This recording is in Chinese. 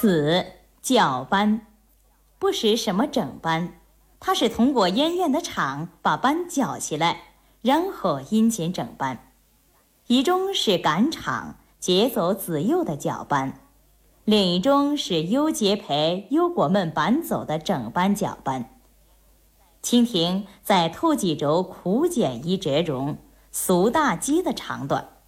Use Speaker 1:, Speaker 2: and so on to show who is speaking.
Speaker 1: 子绞斑，不识什么整斑，它是通过烟院的厂把斑绞起来，然后阴间整斑。一种是赶场劫走子幼的绞斑，另一种是优节陪优果们搬走的整斑绞斑。蜻蜓在头脊洲枯茧一折中，苏大鸡的长短。